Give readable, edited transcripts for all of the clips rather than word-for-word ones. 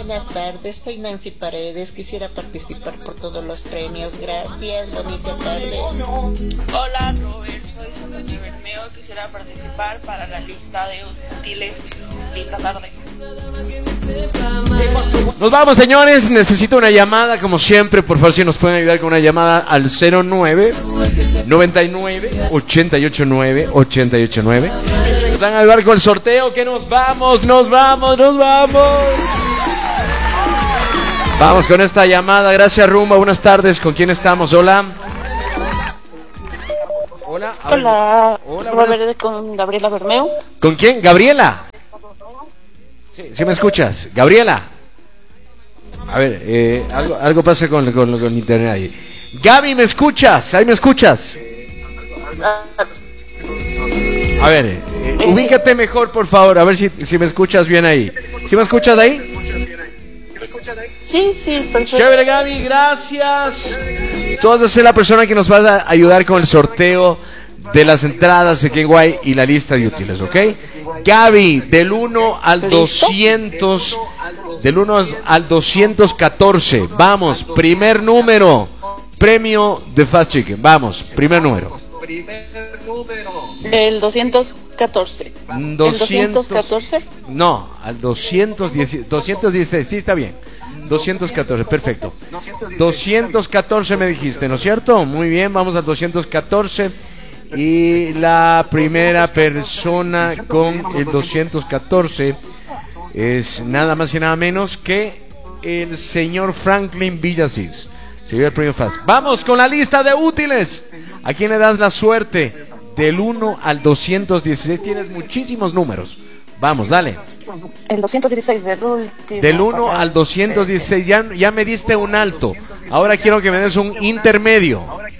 buenas tardes. Soy Nancy Paredes. Quisiera participar por todos los premios. Gracias, bonita tarde. Hola, Robert. Soy Sonia Bermeo. Quisiera participar para la lista de útiles. Linda tarde. Nos vamos, señores. Necesito una llamada, como siempre. Por favor, si nos pueden ayudar con una llamada al 09 99 889 889. Nos van a ayudar con el sorteo. Que nos vamos. Vamos con esta llamada. Gracias, Rumba. Buenas tardes. ¿Con quién estamos? Hola. Hola. Con Gabriela Bermeo. ¿Con quién? ¿Gabriela? Sí me escuchas. Gabriela. A ver, algo pasa con internet ahí. Gaby, ¿me escuchas? ¿Ahí me escuchas? A ver, ubícate mejor, por favor. A ver si me escuchas bien ahí. ¿Sí me escuchas de ahí? Sí, perfecto. Chévere, Gaby, gracias. Tú vas a ser la persona que nos va a ayudar con el sorteo de las entradas de Kenway y la lista de útiles, ¿ok? Gaby, del 1 al 200, del 1 al 214, vamos, primer número, premio de Fast Chicken, vamos, primer número. El 214. ¿El 214? No, al 216, sí está bien. 214, perfecto. 214 me dijiste, ¿no es cierto? Muy bien, vamos al 214. Y la primera persona con el 214 es nada más y nada menos que el señor Franklin Villasís. Se vio el premio Fast. Vamos con la lista de útiles. ¿A quién le das la suerte? Del 1 al 216. Tienes muchísimos números. Vamos, dale. El 216 del último. Del 1 al 216. Ya me diste un alto. Ahora quiero que me des un intermedio.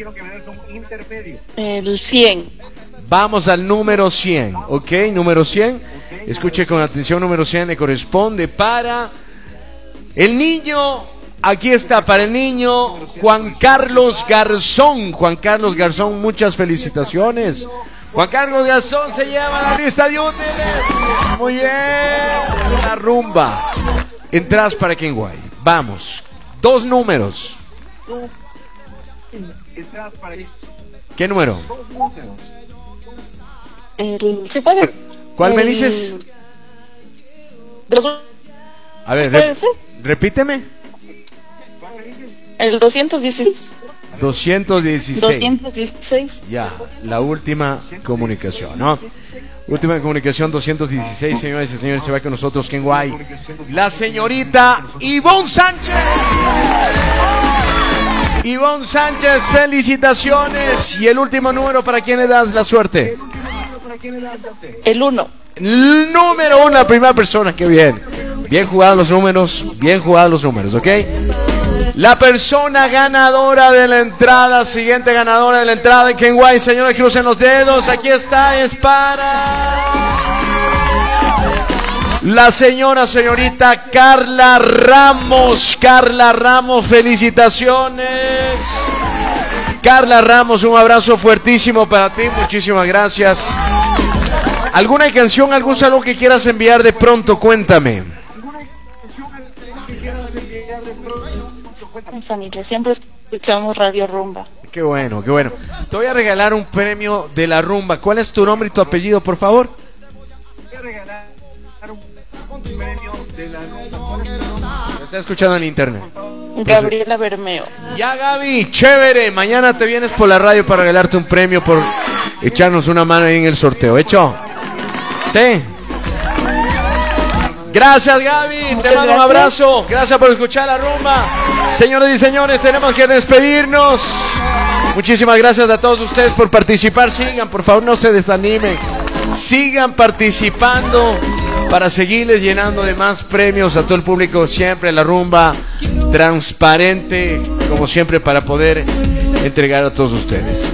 El 100. Vamos al número 100. Ok, número 100. Escuche con atención, número 100 le corresponde para el niño. Aquí está, para el niño Juan Carlos Garzón. Juan Carlos Garzón, muchas felicitaciones. Juan Carlos Garzón se lleva la lista de útiles. Muy bien. La rumba. Entradas para Kenway. Vamos. 2 números. ¿Qué número? ¿Se puede? ¿Cuál me dices? A ver, repíteme. El 216. 216. Ya, la última comunicación, ¿no? Última comunicación, 216, señores y señores, se va con nosotros Kenway. La señorita Ivonne Sánchez. Ivonne Sánchez, felicitaciones. Y el último número, ¿para quién le das la suerte? El 1. Número 1, la primera persona, qué bien. Bien jugados los números, ¿ok? La persona ganadora de la entrada, siguiente ganadora de la entrada de Kenway, señores, crucen los dedos, aquí está, es para la señorita Carla Ramos. Carla Ramos, felicitaciones. Carla Ramos, un abrazo fuertísimo para ti, muchísimas gracias. ¿Alguna canción, algún saludo que quieras enviar de pronto? Cuéntame. Familia, siempre escuchamos Radio Rumba. Qué bueno, qué bueno. Te voy a regalar un premio de la rumba. ¿Cuál es tu nombre y tu apellido, por favor? Voy a regalar un premio de la rumba. Me está escuchando en internet. Gabriela Bermeo. Ya, Gaby, chévere. Mañana te vienes por la radio para regalarte un premio por echarnos una mano ahí en el sorteo. ¿Hecho? Sí. Gracias, Gaby, te mando un abrazo. Gracias por escuchar la rumba. Señoras y señores, tenemos que despedirnos. Muchísimas gracias a todos ustedes por participar. Sigan, por favor, no se desanimen. Sigan participando para seguirles llenando de más premios a todo el público. Siempre la rumba transparente, como siempre, para poder entregar a todos ustedes.